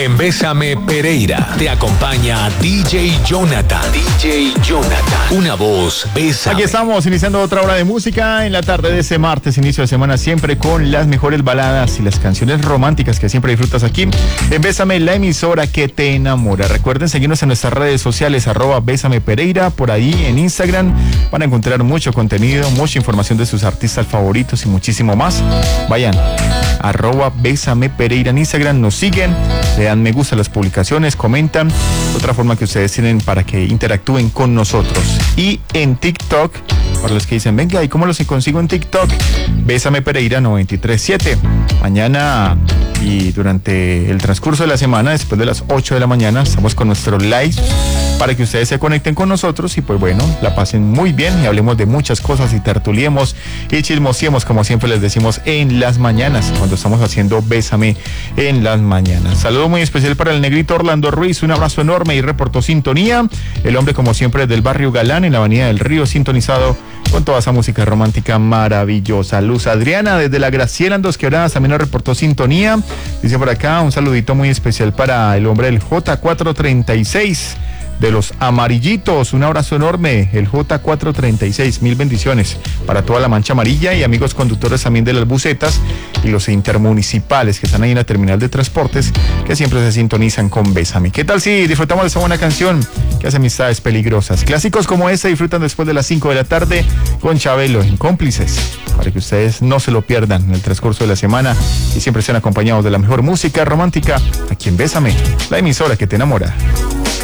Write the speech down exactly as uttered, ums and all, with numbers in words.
En Bésame Pereira te acompaña D J Jonathan. D J Jonathan. Una voz, Bésame. Aquí estamos iniciando otra hora de música en la tarde de ese martes, inicio de semana, siempre con las mejores baladas y las canciones románticas que siempre disfrutas aquí en Bésame, la emisora que te enamora. Recuerden seguirnos en nuestras redes sociales, arroba Bésame Pereira, por ahí en Instagram. Van a encontrar mucho contenido, mucha información de sus artistas favoritos y muchísimo más. Vayan, arroba Bésame Pereira en Instagram, nos siguen, le dan me gusta a las publicaciones, comentan, otra forma que ustedes tienen para que interactúen con nosotros. Y en TikTok, para los que dicen, venga, ¿y cómo los consigo en TikTok? Bésame Pereira noventa y tres siete. Mañana y durante el transcurso de la semana, después de las ocho de la mañana, estamos con nuestro live para que ustedes se conecten con nosotros y pues bueno, la pasen muy bien y hablemos de muchas cosas y tertuliemos y chismosiemos, como siempre les decimos en las mañanas, cuando estamos haciendo Bésame en las mañanas. Saludo muy especial para el negrito Orlando Ruiz, un abrazo enorme y reportó sintonía. El hombre, como siempre, del barrio Galán, en la Avenida del Río, sintonizado con toda esa música romántica maravillosa. Luz Adriana, desde la Graciela en Dos Quebradas, también nos reportó sintonía. Dice por acá, un saludito muy especial para el hombre del J cuatrocientos treinta y seis. De los amarillitos, un abrazo enorme, el J cuatrocientos treinta y seis, mil bendiciones para toda la mancha amarilla y amigos conductores también de las busetas y los intermunicipales que están ahí en la terminal de transportes, que siempre se sintonizan con Bésame. ¿Qué tal si disfrutamos de esa buena canción que hace amistades peligrosas? Clásicos como este disfrutan después de las cinco de la tarde con Chabelo en Cómplices, para que ustedes no se lo pierdan en el transcurso de la semana y siempre sean acompañados de la mejor música romántica aquí en Bésame, la emisora que te enamora.